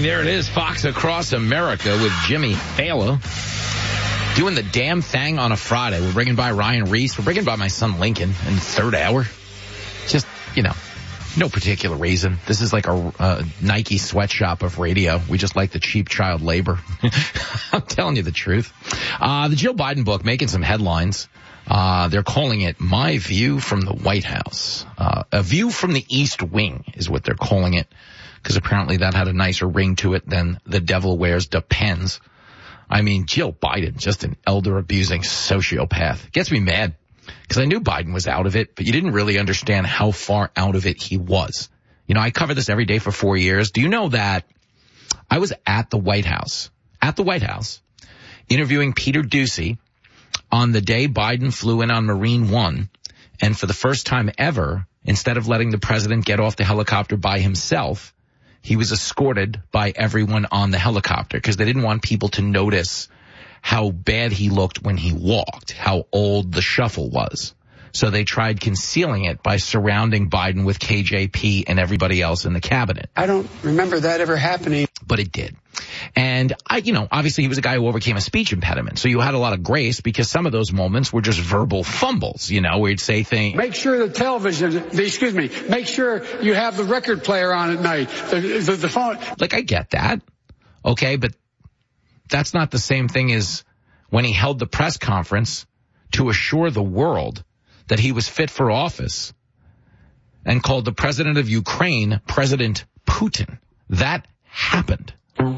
morning. There it is, Fox Across America with Jimmy Fallon. Doing the damn thing on a Friday. We're bringing by Ryan Reese. We're bringing by my son Lincoln in the third hour. Just, no particular reason. This is like a Nike sweatshop of radio. We just like the cheap child labor. I'm telling you the truth. The Jill Biden book making some headlines. They're calling it My View from the White House. A View from the East Wing is what they're calling it, because apparently that had a nicer ring to it than The Devil Wears Depends. I mean, Jill Biden, just an elder-abusing sociopath. Gets me mad, because I knew Biden was out of it, but you didn't really understand how far out of it he was. I cover this every day for 4 years. Do you know that I was at the White House, interviewing Peter Doocy on the day Biden flew in on Marine One, and for the first time ever, instead of letting the president get off the helicopter by himself, he was escorted by everyone on the helicopter, because they didn't want people to notice how bad he looked when he walked, how old the shuffle was. So they tried concealing it by surrounding Biden with KJP and everybody else in the cabinet. I don't remember that ever happening. But it did. And obviously he was a guy who overcame a speech impediment. So you had a lot of grace, because some of those moments were just verbal fumbles, where he'd say things. Make sure make sure you have the record player on at night, the phone. Like, I get that. Okay, but that's not the same thing as when he held the press conference to assure the world that he was fit for office and called the president of Ukraine President Putin. That happened.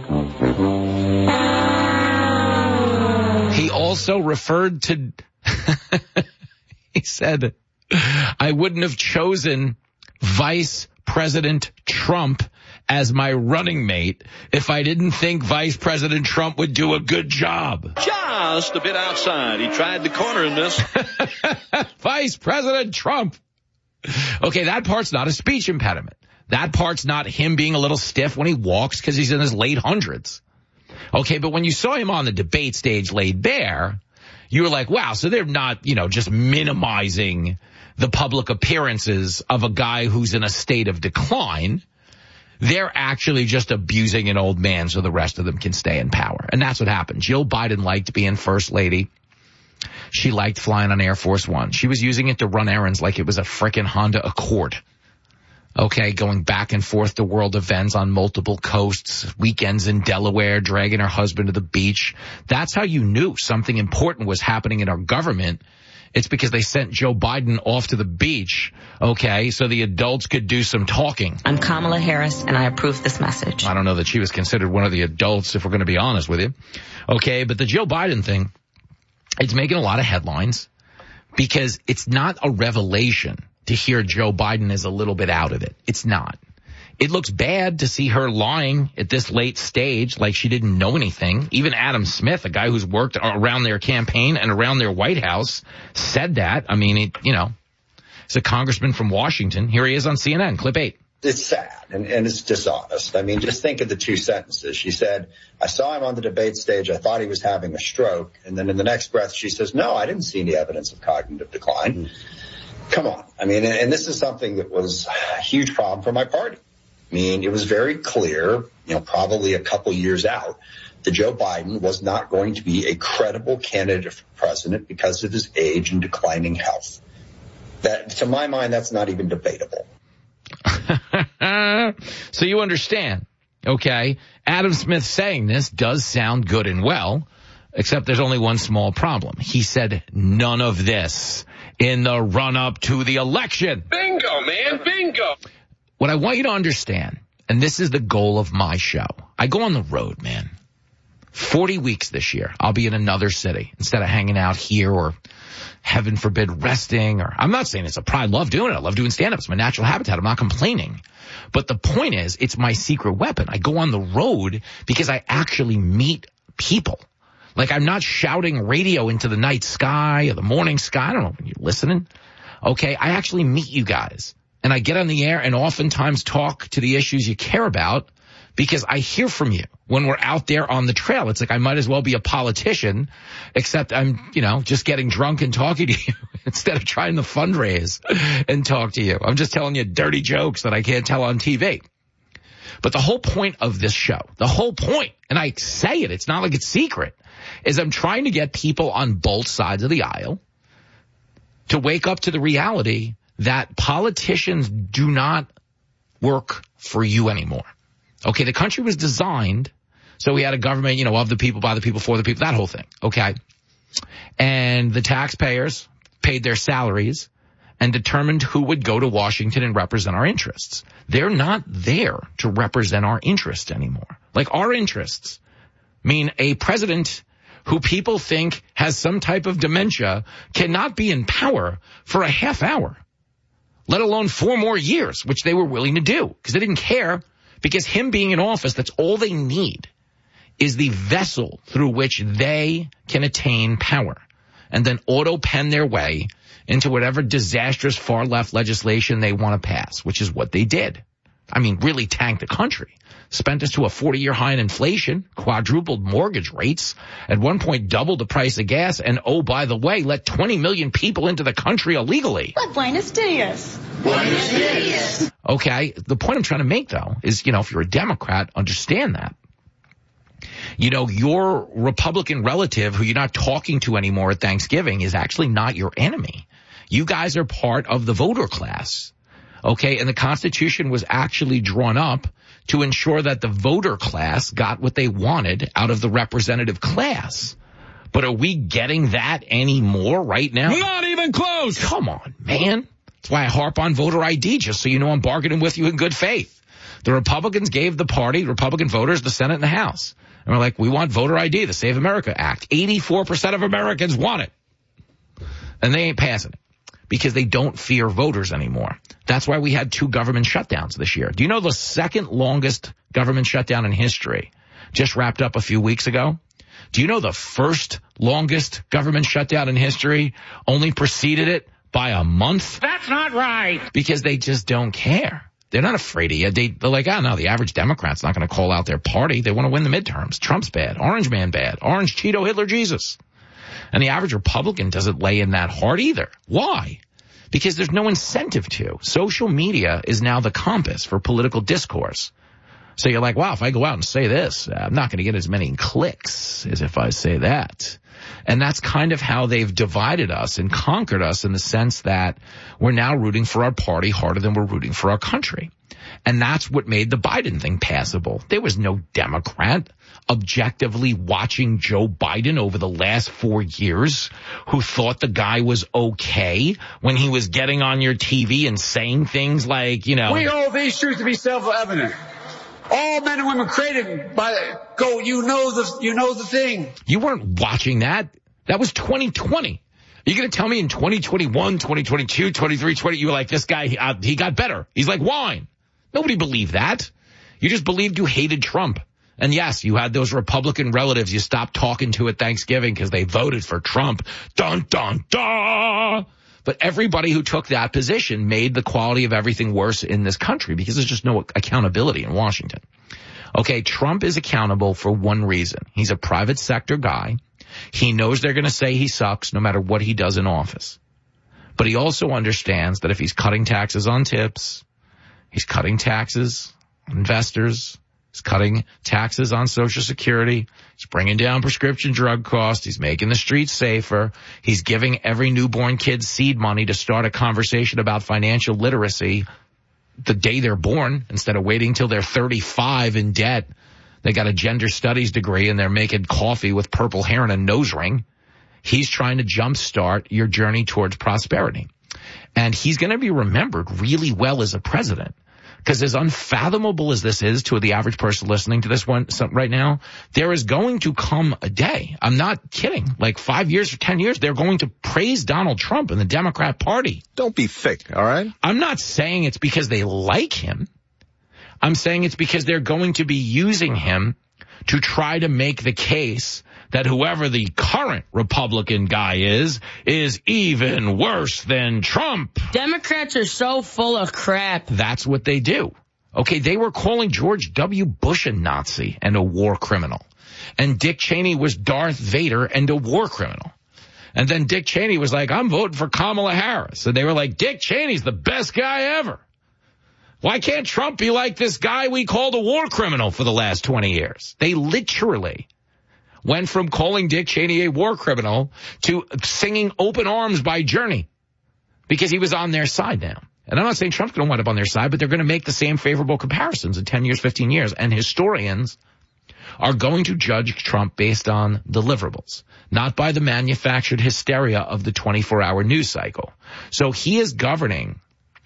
He also referred to, he said, I wouldn't have chosen Vice President Trump as my running mate if I didn't think Vice President Trump would do a good job. Just a bit outside. He tried the corner in this. Vice President Trump. Okay, that part's not a speech impediment. That part's not him being a little stiff when he walks because he's in his late hundreds. Okay, but when you saw him on the debate stage laid bare, you were like, wow, so they're not, just minimizing the public appearances of a guy who's in a state of decline. They're actually just abusing an old man so the rest of them can stay in power. And that's what happened. Jill Biden liked being first lady. She liked flying on Air Force One. She was using it to run errands like it was a frickin' Honda Accord. Okay, going back and forth to world events on multiple coasts, weekends in Delaware, dragging her husband to the beach. That's how you knew something important was happening in our government. It's because they sent Joe Biden off to the beach, okay, so the adults could do some talking. I'm Kamala Harris, and I approve this message. I don't know that she was considered one of the adults, if we're going to be honest with you. Okay, but the Joe Biden thing, it's making a lot of headlines because it's not a revelation to hear Joe Biden is a little bit out of it. It's not. It looks bad to see her lying at this late stage like she didn't know anything. Even Adam Smith, a guy who's worked around their campaign and around their White House, said that. I mean, he's a congressman from Washington. Here he is on CNN, clip 8. It's sad and it's dishonest. I mean, just think of the two sentences. She said, I saw him on the debate stage. I thought he was having a stroke. And then in the next breath, she says, no, I didn't see any evidence of cognitive decline. Come on. I mean, and this is something that was a huge problem for my party. I mean, it was very clear, probably a couple years out, that Joe Biden was not going to be a credible candidate for president because of his age and declining health. That, to my mind, that's not even debatable. So you understand, okay? Adam Smith saying this does sound good and well, except there's only one small problem. He said none of this in the run-up to the election. Bingo, man, bingo. What I want you to understand, and this is the goal of my show, I go on the road, man. 40 weeks this year, I'll be in another city instead of hanging out here or, heaven forbid, resting. Or I'm not saying I love doing it. I love doing stand-up. It's my natural habitat. I'm not complaining. But the point is, it's my secret weapon. I go on the road because I actually meet people. Like, I'm not shouting radio into the night sky or the morning sky. I don't know when you're listening. Okay, I actually meet you guys. And I get on the air and oftentimes talk to the issues you care about because I hear from you when we're out there on the trail. It's like I might as well be a politician, except I'm, just getting drunk and talking to you instead of trying to fundraise and talk to you. I'm just telling you dirty jokes that I can't tell on TV. But the whole point of this show, the whole point, and I say it, it's not like it's secret, is I'm trying to get people on both sides of the aisle to wake up to the reality that politicians do not work for you anymore. Okay, the country was designed so we had a government, you know, of the people, by the people, for the people, that whole thing, okay? And the taxpayers paid their salaries and determined who would go to Washington and represent our interests. They're not there to represent our interests anymore. Like, our interests mean a president who people think has some type of dementia cannot be in power for a half hour, let alone 4 more years, which they were willing to do because they didn't care, because him being in office, that's all they need is the vessel through which they can attain power and then auto-pen their way into whatever disastrous far-left legislation they want to pass, which is what they did. I mean, really tanked the country. Spent us to a 40-year high in inflation, quadrupled mortgage rates, at one point doubled the price of gas, and oh, by the way, let 20 million people into the country illegally. But Buenos Dias. Buenos Dias. Okay, the point I'm trying to make, though, is, you know, if you're a Democrat, understand that. You know, your Republican relative who you're not talking to anymore at Thanksgiving is actually not your enemy. You guys are part of the voter class, okay? And the Constitution was actually drawn up to ensure that the voter class got what they wanted out of the representative class. But are we getting that anymore right now? Not even close. Come on, man. That's why I harp on voter ID, just so you know I'm bargaining with you in good faith. The Republicans gave the party, Republican voters, the Senate and the House. And we're like, we want voter ID, the Save America Act. 84% of Americans want it. And they ain't passing it because they don't fear voters anymore. That's why we had 2 government shutdowns this year. Do you know the second longest government shutdown in history just wrapped up a few weeks ago? Do you know the first longest government shutdown in history only preceded it by a month? That's not right. Because they just don't care. They're not afraid of you. They're like, oh, no, the average Democrat's not going to call out their party. They want to win the midterms. Trump's bad. Orange man bad. Orange Cheeto Hitler Jesus. And the average Republican doesn't lay in that hard either. Why? Because there's no incentive to. Social media is now the compass for political discourse. So you're like, wow, if I go out and say this, I'm not going to get as many clicks as if I say that. And that's kind of how they've divided us and conquered us in the sense that we're now rooting for our party harder than we're rooting for our country. And that's what made the Biden thing passable. There was no Democrat objectively watching Joe Biden over the last 4 years who thought the guy was okay when he was getting on your TV and saying things like, you know, We hold these truths to be self-evident. All men and women created by you know the thing. You weren't watching that. That was 2020. Are you going to tell me in 2021, 2022, 2023, you were like, this guy, he got better. He's like wine. Nobody believed that. You just believed you hated Trump. And yes, you had those Republican relatives you stopped talking to at Thanksgiving because they voted for Trump. Dun, dun, dun. But everybody who took that position made the quality of everything worse in this country because there's just no accountability in Washington. Okay, Trump is accountable for one reason. He's a private sector guy. He knows they're going to say he sucks no matter what he does in office. But he also understands that if he's cutting taxes on tips, he's cutting taxes on investors, he's cutting taxes on Social Security, he's bringing down prescription drug costs, he's making the streets safer, he's giving every newborn kid seed money to start a conversation about financial literacy the day they're born instead of waiting till they're 35 in debt. They got a gender studies degree and they're making coffee with purple hair and a nose ring. He's trying to jumpstart your journey towards prosperity. And he's going to be remembered really well as a president. Because as unfathomable as this is to the average person listening to this one right now, there is going to come a day. I'm not kidding. Like 5 years or 10 years, they're going to praise Donald Trump and the Democrat Party. Don't be thick, all right? I'm not saying it's because they like him. I'm saying it's because they're going to be using him to try to make the case that whoever the current Republican guy is even worse than Trump. Democrats are so full of crap. That's what they do. Okay, they were calling George W. Bush a Nazi and a war criminal. And Dick Cheney was Darth Vader and a war criminal. And then Dick Cheney was like, I'm voting for Kamala Harris. And they were like, Dick Cheney's the best guy ever. Why can't Trump be like this guy we called a war criminal for the last 20 years? They literally went from calling Dick Cheney a war criminal to singing Open Arms by Journey because he was on their side now. And I'm not saying Trump's going to wind up on their side, but they're going to make the same favorable comparisons in 10 years, 15 years. And historians are going to judge Trump based on deliverables, not by the manufactured hysteria of the 24-hour news cycle. So he is governing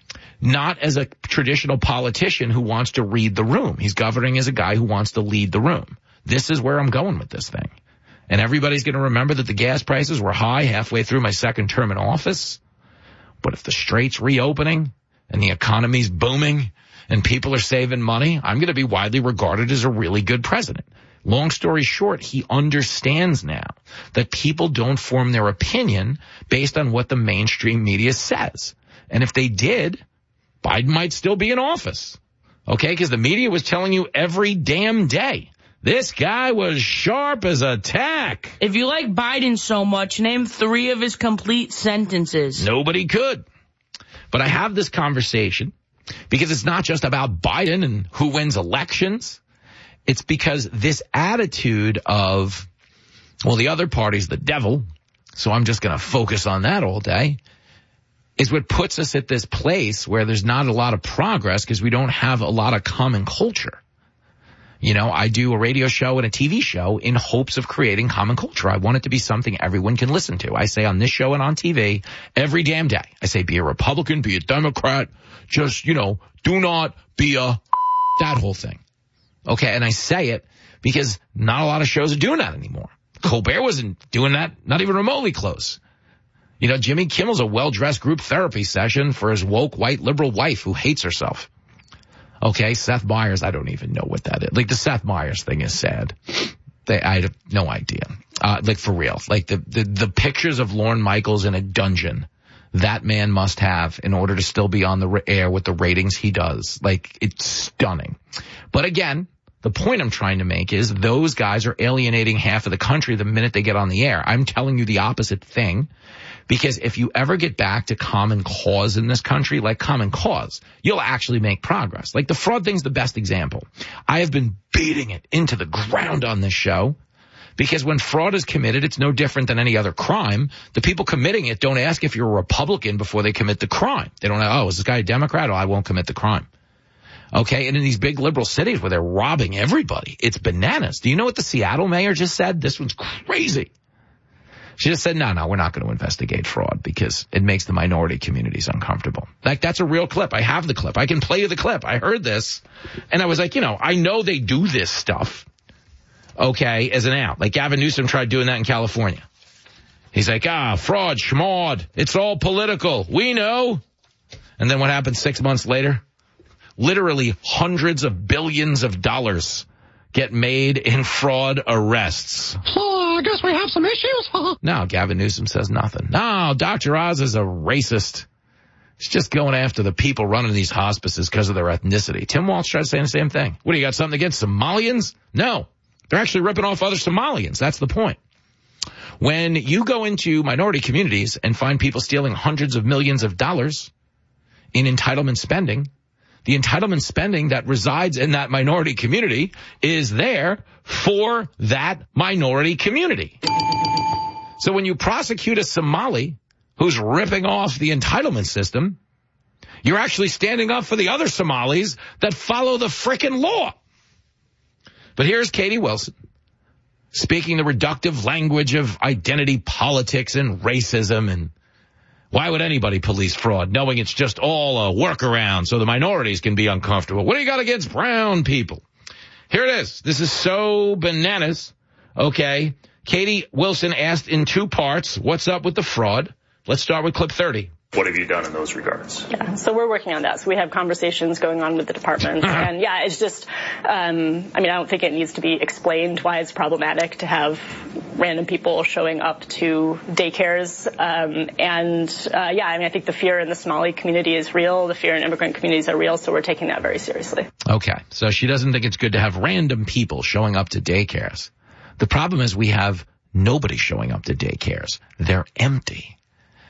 not as a traditional politician who wants to read the room. He's governing as a guy who wants to lead the room. This is where I'm going with this thing. And everybody's going to remember that the gas prices were high halfway through my second term in office. But if the strait's reopening and the economy's booming and people are saving money, I'm going to be widely regarded as a really good president. Long story short, he understands now that people don't form their opinion based on what the mainstream media says. And if they did, Biden might still be in office. Okay, because the media was telling you every damn day, this guy was sharp as a tack. If you like Biden so much, name 3 of his complete sentences. Nobody could. But I have this conversation because it's not just about Biden and who wins elections. It's because this attitude of, well, the other party's the devil, so I'm just going to focus on that all day, is what puts us at this place where there's not a lot of progress because we don't have a lot of common culture. You know, I do a radio show and a TV show in hopes of creating common culture. I want it to be something everyone can listen to. I say on this show and on TV every damn day, I say be a Republican, be a Democrat, just, you know, do not be a that whole thing. Okay, and I say it because not a lot of shows are doing that anymore. Colbert wasn't doing that, not even remotely close. You know, Jimmy Kimmel's a well-dressed group therapy session for his woke white liberal wife who hates herself. Okay, Seth Meyers, I don't even know what that is. Like, the Seth Meyers thing is sad. I have no idea. Like, for real. Like, the pictures of Lorne Michaels in a dungeon that man must have in order to still be on the air with the ratings he does. Like, it's stunning. But again, the point I'm trying to make is those guys are alienating half of the country the minute they get on the air. I'm telling you the opposite thing. Because if you ever get back to common cause in this country, like common cause, you'll actually make progress. Like the fraud thing's the best example. I have been beating it into the ground on this show because when fraud is committed, it's no different than any other crime. The people committing it don't ask if you're a Republican before they commit the crime. They don't know, oh, is this guy a Democrat? Oh, I won't commit the crime. Okay, and in these big liberal cities where they're robbing everybody, it's bananas. Do you know what the Seattle mayor just said? This one's crazy. She just said, no, we're not going to investigate fraud because it makes the minority communities uncomfortable. Like, that's a real clip. I have the clip. I can play you the clip. I heard this. And I was like, you know, I know they do this stuff, okay, as an out. Like Gavin Newsom tried doing that in California. He's like, fraud, schmawd. It's all political. We know. And then what happened 6 months later? Literally hundreds of billions of dollars get made in fraud arrests. I guess we have some issues. No, Gavin Newsom says nothing. No, Dr. Oz is a racist. He's just going after the people running these hospices because of their ethnicity. Tim Walz tried saying the same thing. What, do you got something against Somalians? No, they're actually ripping off other Somalians. That's the point. When you go into minority communities and find people stealing hundreds of millions of dollars in entitlement spending, the entitlement spending that resides in that minority community is there for that minority community. So when you prosecute a Somali who's ripping off the entitlement system, you're actually standing up for the other Somalis that follow the frickin' law. But here's Katie Wilson speaking the reductive language of identity politics and racism, and why would anybody police fraud knowing it's just all a workaround so the minorities can be uncomfortable? What do you got against brown people? Here it is. This is so bananas. Okay. Katie Wilson asked in 2 parts, what's up with the fraud? Let's start with clip 30. What have you done in those regards? Yeah, so we're working on that. So we have conversations going on with the department. And yeah, it's just, I don't think it needs to be explained why it's problematic to have random people showing up to daycares. I think the fear in the Somali community is real. The fear in immigrant communities are real. So we're taking that very seriously. Okay. So she doesn't think it's good to have random people showing up to daycares. The problem is we have nobody showing up to daycares. They're empty.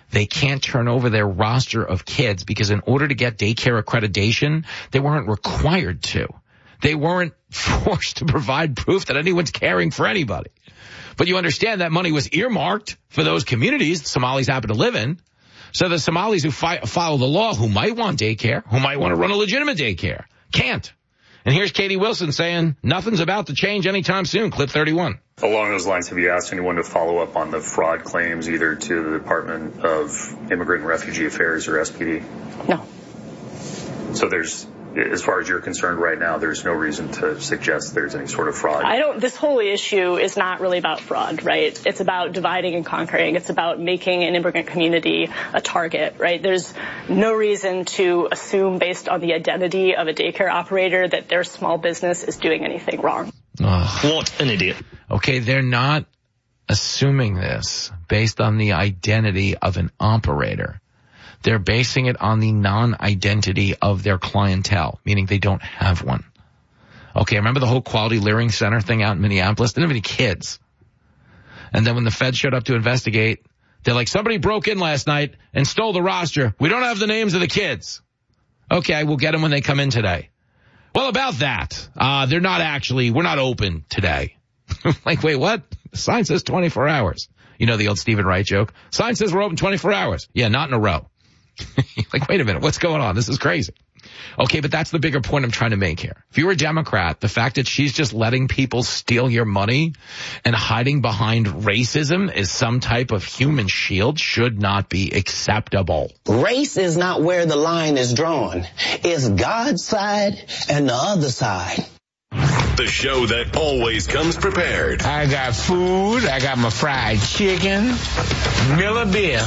They can't turn over their roster of kids because in order to get daycare accreditation, they weren't required to. They weren't forced to provide proof that anyone's caring for anybody. But you understand that money was earmarked for those communities the Somalis happen to live in. So the Somalis who follow the law, who might want daycare, who might want to run a legitimate daycare, can't. And here's Katie Wilson saying nothing's about to change anytime soon. Clip 31. Along those lines, have you asked anyone to follow up on the fraud claims either to the Department of Immigrant and Refugee Affairs or SPD? No. So as far as you're concerned right now, there's no reason to suggest there's any sort of fraud. This whole issue is not really about fraud, right? It's about dividing and conquering. It's about making an immigrant community a target, right? There's no reason to assume based on the identity of a daycare operator that their small business is doing anything wrong. What an idiot. Okay, they're not assuming this based on the identity of an operator. They're basing it on the non-identity of their clientele, meaning they don't have one. Okay, remember the whole Quality Learning Center thing out in Minneapolis? They didn't have any kids. And then when the feds showed up to investigate, they're like, somebody broke in last night and stole the roster. We don't have the names of the kids. Okay, we'll get them when they come in today. Well, about that, we're not open today. Like, wait, what? The sign says 24 hours. You know the old Stephen Wright joke? Sign says we're open 24 hours. Yeah, not in a row. Like, wait a minute, what's going on? This is crazy. Okay, but that's the bigger point I'm trying to make here. If you're a Democrat, the fact that she's just letting people steal your money and hiding behind racism is some type of human shield should not be acceptable. Race is not where the line is drawn. It's God's side and the other side. The show that always comes prepared. I got food. I got my fried chicken. Miller beer.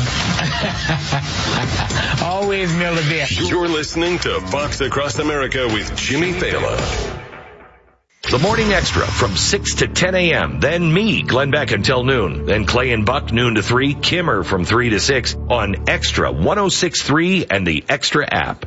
Always Miller beer. You're listening to Fox Across America with Jimmy Fallon. The Morning Extra from 6 to 10 a.m. Then me, Glenn Beck, until noon. Then Clay and Buck, noon to 3. Kimmer from 3 to 6 on Extra 106.3 and the Extra app.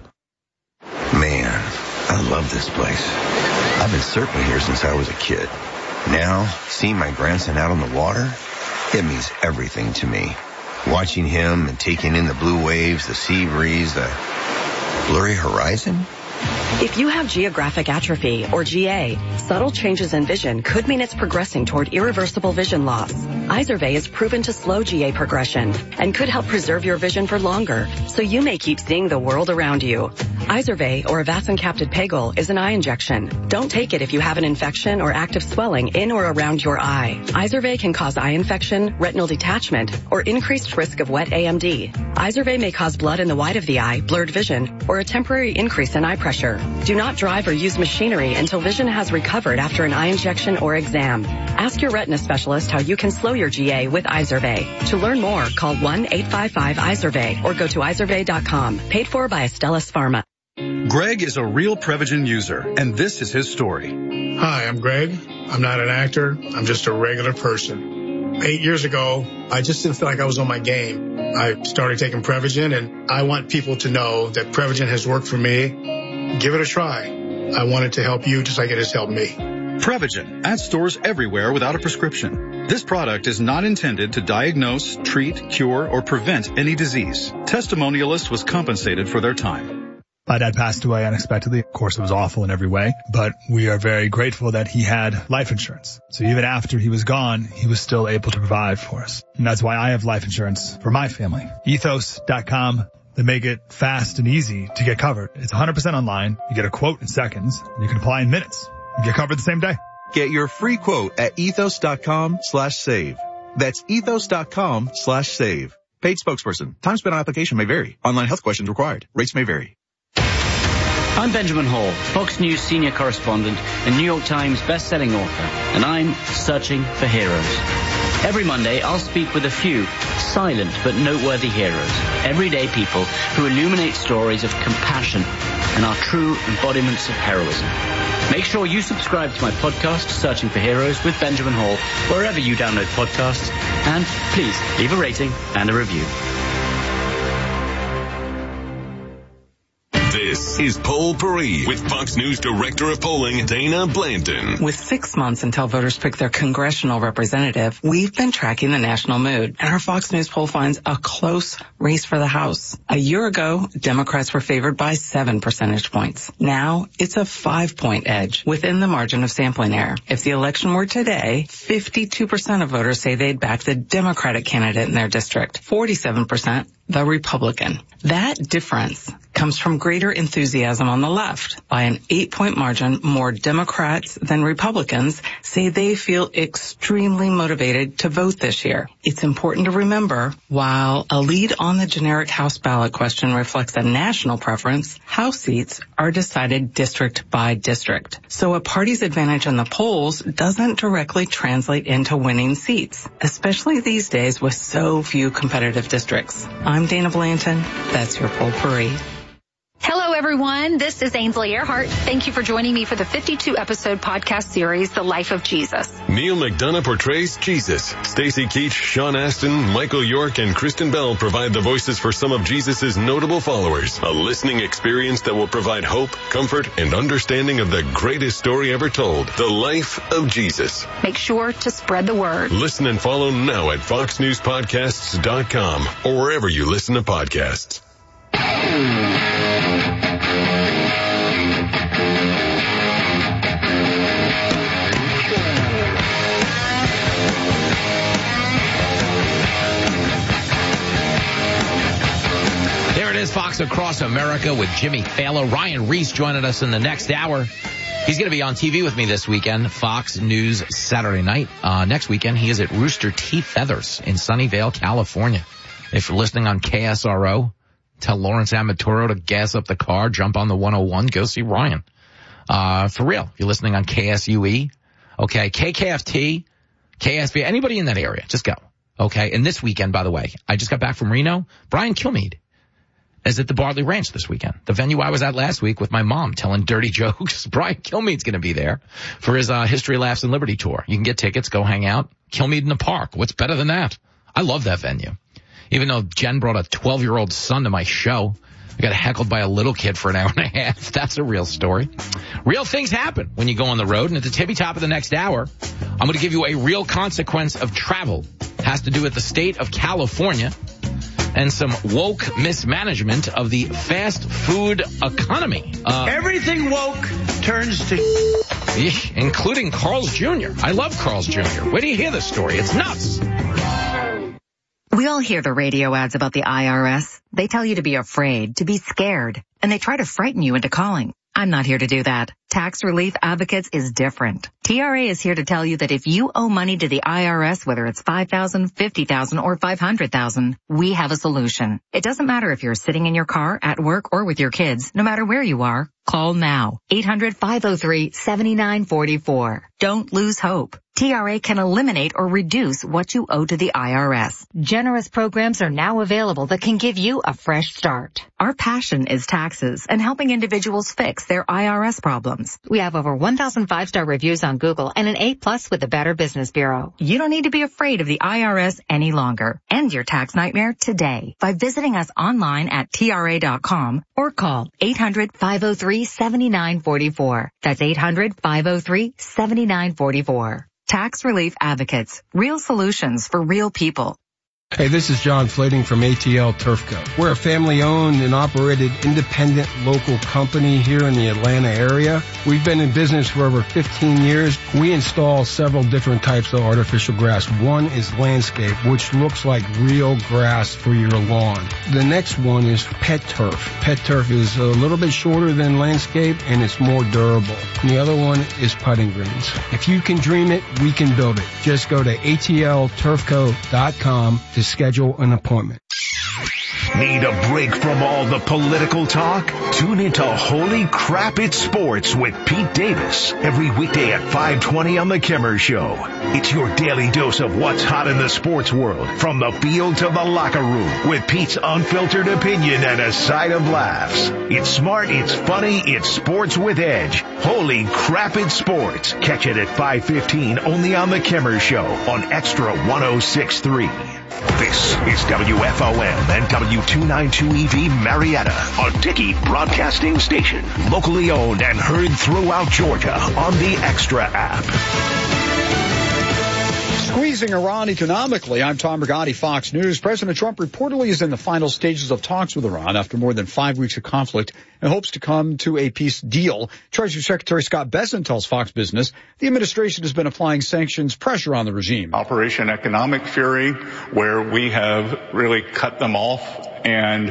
Man, I love this place. I've been surfing here since I was a kid. Now, seeing my grandson out on the water, it means everything to me. Watching him and taking in the blue waves, the sea breeze, the blurry horizon. If you have geographic atrophy, or GA, subtle changes in vision could mean it's progressing toward irreversible vision loss. Izervay is proven to slow GA progression and could help preserve your vision for longer, so you may keep seeing the world around you. Izervay, or avacincaptad pegol, is an eye injection. Don't take it if you have an infection or active swelling in or around your eye. Izervay can cause eye infection, retinal detachment, or increased risk of wet AMD. Izervay may cause blood in the white of the eye, blurred vision, or a temporary increase in eye pressure. Do not drive or use machinery until vision has recovered after an eye injection or exam. Ask your retina specialist how you can slow your GA with Izervay. To learn more, call 1-855-IZERVAY or go to izervay.com. Paid for by Astellas Pharma. Greg is a real Prevagen user, and this is his story. Hi, I'm Greg. I'm not an actor. I'm just a regular person. 8 years ago, I just didn't feel like I was on my game. I started taking Prevagen, and I want people to know that Prevagen has worked for me. Give it a try. I wanted to help you just like it has helped me. Prevagen at stores everywhere without a prescription. This product is not intended to diagnose, treat, cure, or prevent any disease. Testimonialist was compensated for their time. My dad passed away unexpectedly. Of course, it was awful in every way, but we are very grateful that he had life insurance. So even after he was gone, he was still able to provide for us. And that's why I have life insurance for my family. Ethos.com. They make it fast and easy to get covered. It's 100% online. You get a quote in seconds. You can apply in minutes. You get covered the same day. Get your free quote at ethos.com/save. That's ethos.com/save. Paid spokesperson. Time spent on application may vary. Online health questions required. Rates may vary. I'm Benjamin Hall, Fox News senior correspondent and New York Times best-selling author, and I'm searching for heroes. Every Monday, I'll speak with a few silent but noteworthy heroes, everyday people who illuminate stories of compassion and are true embodiments of heroism. Make sure you subscribe to my podcast, Searching for Heroes with Benjamin Hall, wherever you download podcasts, and please leave a rating and a review. This This is Poll Parade with Fox News Director of Polling, Dana Blanton. With 6 months until voters pick their congressional representative, we've been tracking the national mood, and our Fox News poll finds a close race for the House. A year ago, Democrats were favored by 7 percentage points. Now, it's a 5-point edge within the margin of sampling error. If the election were today, 52% of voters say they'd back the Democratic candidate in their district, 47% the Republican. That difference comes from greater enthusiasm on the left. By an 8-point margin, more Democrats than Republicans say they feel extremely motivated to vote this year. It's important to remember, while a lead on the generic House ballot question reflects a national preference, House seats are decided district by district. So a party's advantage in the polls doesn't directly translate into winning seats, especially these days with so few competitive districts. I'm Dana Blanton. That's your Poll Parade. Hello, everyone. This is Ainsley Earhart. Thank you for joining me for the 52-episode podcast series, The Life of Jesus. Neil McDonough portrays Jesus. Stacey Keach, Sean Astin, Michael York, and Kristen Bell provide the voices for some of Jesus' notable followers. A listening experience that will provide hope, comfort, and understanding of the greatest story ever told, The Life of Jesus. Make sure to spread the word. Listen and follow now at foxnewspodcasts.com or wherever you listen to podcasts. There it is, Fox Across America with Jimmy Fallon. Ryan Reese joining us in the next hour. He's going to be on TV with me this weekend, Fox News Saturday night. Next weekend, he is at Rooster Teeth Feathers in Sunnyvale, California. If you're listening on KSRO, tell Lawrence Amaturo to gas up the car, jump on the 101, go see Ryan. For real, if you're listening on KSUE, okay, KKFT, KSB, anybody in that area, just go. Okay, and this weekend, by the way, I just got back from Reno. Brian Kilmeade is at the Barley Ranch this weekend, the venue I was at last week with my mom telling dirty jokes. Brian Kilmeade's going to be there for his History, Laughs, and Liberty tour. You can get tickets, go hang out. Kilmeade in the Park. What's better than that? I love that venue. Even though Jen brought a 12-year-old son to my show, I got heckled by a little kid for an hour and a half. That's a real story. Real things happen when you go on the road. And at the tippy top of the next hour, I'm going to give you a real consequence of travel. It has to do with the state of California and some woke mismanagement of the fast food economy. Everything woke turns to including Carl's Jr. I love Carl's Jr. Where do you hear this story? It's nuts. We all hear the radio ads about the IRS. They tell you to be afraid, to be scared, and they try to frighten you into calling. I'm not here to do that. Tax Relief Advocates is different. TRA is here to tell you that if you owe money to the IRS, whether it's $5,000, $50,000, or $500,000, we have a solution. It doesn't matter if you're sitting in your car, at work, or with your kids. No matter where you are, call now. 800-503-7944. Don't lose hope. TRA can eliminate or reduce what you owe to the IRS. Generous programs are now available that can give you a fresh start. Our passion is taxes and helping individuals fix their IRS problems. We have over 1,000 5-star reviews on Google and an A+ with the Better Business Bureau. You don't need to be afraid of the IRS any longer. End your tax nightmare today by visiting us online at TRA.com or call 800-503-7944. That's 800-503-7944. Tax Relief Advocates. Real solutions for real people. Hey, this is John Flading from ATL Turfco. We're a family-owned and operated independent local company here in the Atlanta area. We've been in business for over 15 years. We install several different types of artificial grass. One is landscape, which looks like real grass for your lawn. The next one is pet turf. Pet turf is a little bit shorter than landscape, and it's more durable. And the other one is putting greens. If you can dream it, we can build it. Just go to atlturfco.com to schedule an appointment. Need a break from all the political talk? Tune into Holy Crap It's Sports with Pete Davis every weekday at 5:20 on The Kimmer Show. It's your daily dose of what's hot in the sports world, from the field to the locker room, with Pete's unfiltered opinion and a side of laughs. It's smart, it's funny, it's sports with edge. Holy Crap It's Sports. Catch it at 5:15 only on The Kimmer Show on Extra 106.3. This is WFOM and W292EV Marietta, a Dickey broadcasting station. Locally owned and heard throughout Georgia on the Extra app. Squeezing Iran economically. I'm Tom Rigotti, Fox News. President Trump reportedly is in the final stages of talks with Iran after more than 5 weeks of conflict and hopes to come to a peace deal. Treasury Secretary Scott Bessent tells Fox Business the administration has been applying sanctions pressure on the regime. Operation Economic Fury, where we have really cut them off, and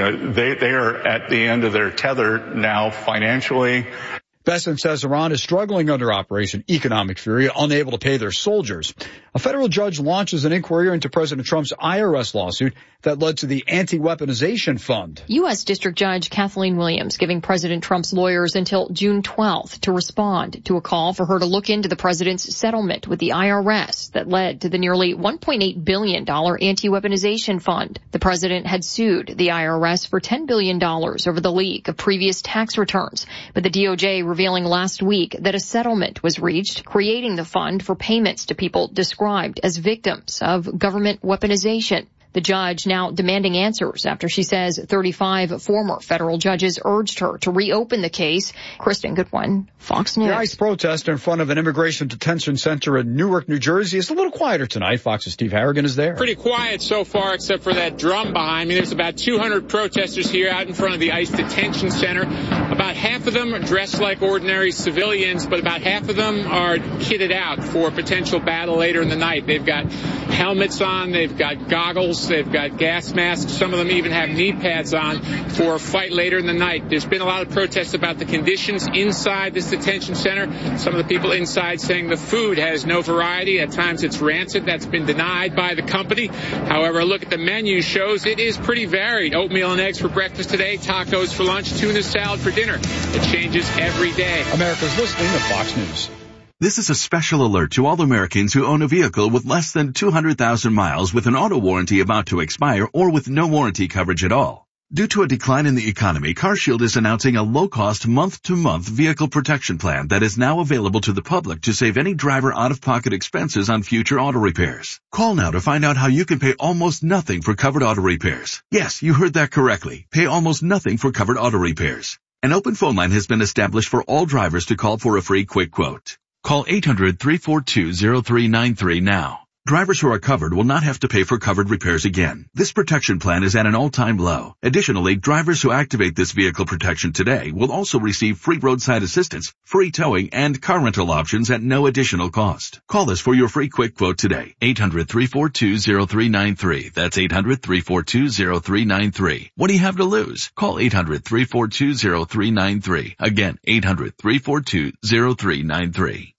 they are at the end of their tether now financially. Bessent says Iran is struggling under Operation Economic Fury, unable to pay their soldiers. A federal judge launches an inquiry into President Trump's IRS lawsuit that led to the anti-weaponization fund. U.S. District Judge Kathleen Williams giving President Trump's lawyers until June 12th to respond to a call for her to look into the president's settlement with the IRS that led to the nearly $1.8 billion anti-weaponization fund. The president had sued the IRS for $10 billion over the leak of previous tax returns, but the DOJ revealing last week that a settlement was reached, creating the fund for payments to people described as victims of government weaponization. The judge now demanding answers after she says 35 former federal judges urged her to reopen the case. Kristen Goodwin, Fox News. The ICE protest in front of an immigration detention center in Newark, New Jersey is a little quieter tonight. Fox's Steve Harrigan is there. Pretty quiet so far, except for that drum behind me. There's about 200 protesters here out in front of the ICE detention center. About half of them are dressed like ordinary civilians, but about half of them are kitted out for potential battle later in the night. They've got helmets on, they've got goggles, they've got gas masks. Some of them even have knee pads on for a fight later in the night. There's been a lot of protests about the conditions inside this detention center. Some of the people inside saying the food has no variety. At times it's rancid. That's been denied by the company. However, a look at the menu shows it is pretty varied. Oatmeal and eggs for breakfast today, tacos for lunch, tuna salad for dinner. It changes every day. America's listening to Fox News. This is a special alert to all Americans who own a vehicle with less than 200,000 miles with an auto warranty about to expire or with no warranty coverage at all. Due to a decline in the economy, CarShield is announcing a low-cost month-to-month vehicle protection plan that is now available to the public to save any driver out-of-pocket expenses on future auto repairs. Call now to find out how you can pay almost nothing for covered auto repairs. Yes, you heard that correctly. Pay almost nothing for covered auto repairs. An open phone line has been established for all drivers to call for a free quick quote. Call 800-342-0393 now. Drivers who are covered will not have to pay for covered repairs again. This protection plan is at an all-time low. Additionally, drivers who activate this vehicle protection today will also receive free roadside assistance, free towing, and car rental options at no additional cost. Call us for your free quick quote today. 800-342-0393. That's 800-342-0393. What do you have to lose? Call 800-342-0393. Again, 800-342-0393.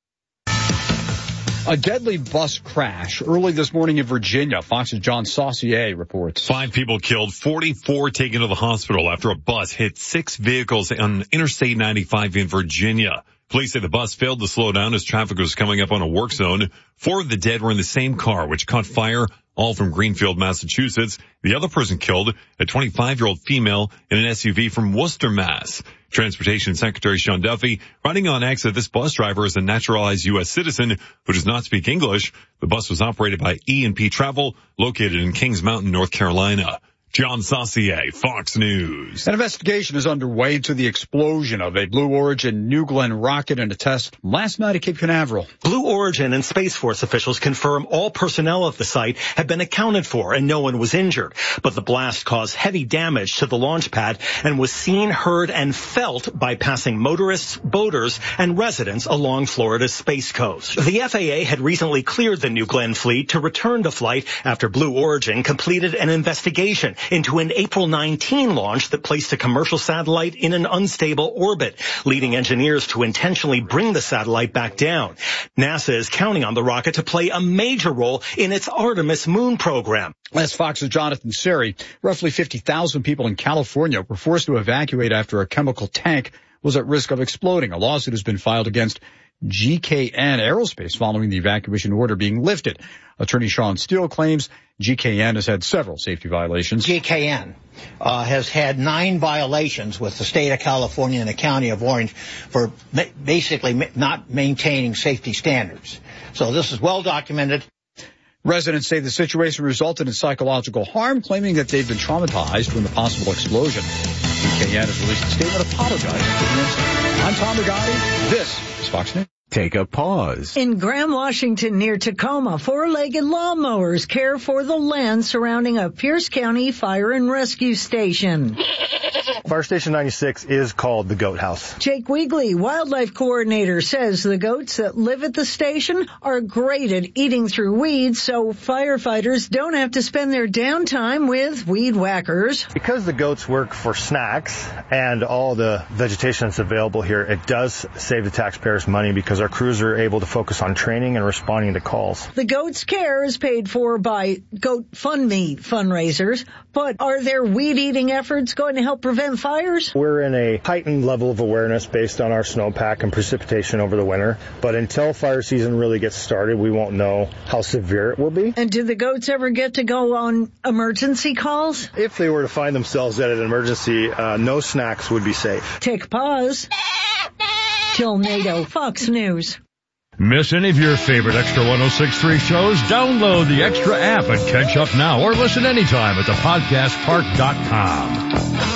A deadly bus crash early this morning in Virginia. Fox's John Saucier reports. 5 people killed, 44 taken to the hospital after a bus hit 6 vehicles on Interstate 95 in Virginia. Police say the bus failed to slow down as traffic was coming up on a work zone. 4 of the dead were in the same car, which caught fire, all from Greenfield, Massachusetts. The other person killed, a 25-year-old female in an SUV from Worcester, Mass. Transportation Secretary Sean Duffy writing on X that this bus driver is a naturalized U.S. citizen who does not speak English. The bus was operated by E&P Travel, located in Kings Mountain, North Carolina. John Saucier, Fox News. An investigation is underway into the explosion of a Blue Origin New Glenn rocket in a test last night at Cape Canaveral. Blue Origin and Space Force officials confirm all personnel at the site have been accounted for and no one was injured. But the blast caused heavy damage to the launch pad and was seen, heard, and felt by passing motorists, boaters, and residents along Florida's Space Coast. The FAA had recently cleared the New Glenn fleet to return to flight after Blue Origin completed an investigation into an April 19 launch that placed a commercial satellite in an unstable orbit, leading engineers to intentionally bring the satellite back down. NASA is counting on the rocket to play a major role in its Artemis moon program. As Fox's Jonathan Seri, roughly 50,000 people in California were forced to evacuate after a chemical tank was at risk of exploding. A lawsuit has been filed against GKN Aerospace following the evacuation order being lifted. Attorney Sean Steele claims GKN has had several safety violations. GKN has had 9 violations with the state of California and the county of Orange for basically not maintaining safety standards. So this is well documented. Residents say the situation resulted in psychological harm, claiming that they've been traumatized from the possible explosion. GKN has released a statement apologizing for the incident. I'm Tom Rigotti. This is Fox News. Take a pause. In Graham, Washington, near Tacoma, four-legged lawnmowers care for the land surrounding a Pierce County Fire and Rescue Station. Fire Station 96 is called the Goat House. Jake Weegley, wildlife coordinator, says the goats that live at the station are great at eating through weeds, so firefighters don't have to spend their downtime with weed whackers. Because the goats work for snacks and all the vegetation that's available here, it does save the taxpayers money because our crews are able to focus on training and responding to calls. The goats' care is paid for by GoatFundMe fundraisers, but are their weed-eating efforts going to help prevent fires? We're in a heightened level of awareness based on our snowpack and precipitation over the winter, but until fire season really gets started, we won't know how severe it will be. And do the goats ever get to go on emergency calls? If they were to find themselves at an emergency, no snacks would be safe. Take a pause. Till NATO, Fox News. Miss any of your favorite Extra 106.3 shows? Download the Extra app and catch up now or listen anytime at thepodcastpark.com.